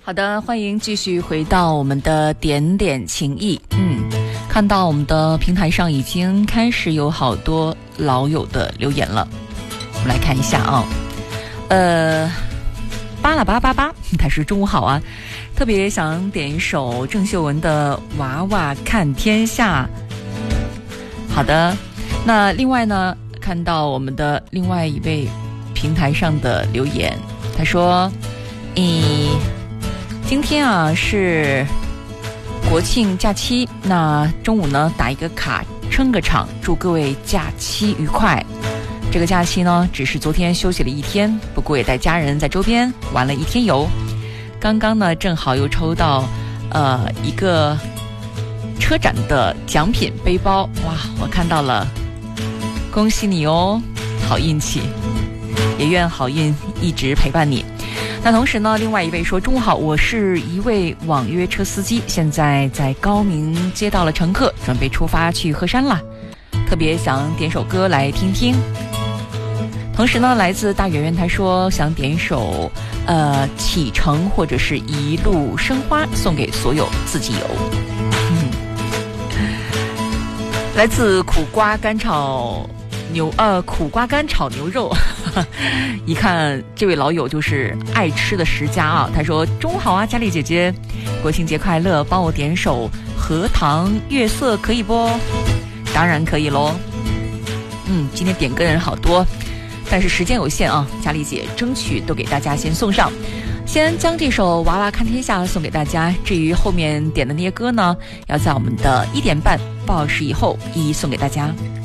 好的，欢迎继续回到我们的点点情谊。看到我们的平台上已经开始有好多老友的留言了，我们来看一下啊。巴拉巴巴巴，他是中午好啊，特别想点一首郑秀文的《娃娃看天下》。好的，那另外呢，看到我们的另外一位平台上的留言，他说今天啊是国庆假期，那中午呢打一个卡撑个场，祝各位假期愉快。这个假期呢只是昨天休息了一天，不过也带家人在周边玩了一天游。刚刚呢正好又抽到一个车展的奖品背包，哇，我看到了，恭喜你哦，好运气，也愿好运一直陪伴你。那同时呢，另外一位说，中午好，我是一位网约车司机，现在在高明接到了乘客，准备出发去鹤山了，特别想点首歌来听听。同时呢，来自大圆圆，他说想点一首启程或者是一路生花，送给所有自己游。来自苦瓜干炒牛肉一看这位老友就是爱吃的食家啊。他说中午好啊，佳丽姐姐，国庆节快乐，帮我点首荷塘月色可以不？当然可以咯。今天点歌人好多，但是时间有限啊，佳丽姐争取都给大家先送上，先将这首《娃娃看天下》送给大家，至于后面点的那些歌呢，要在我们的1点半报时以后一一送给大家。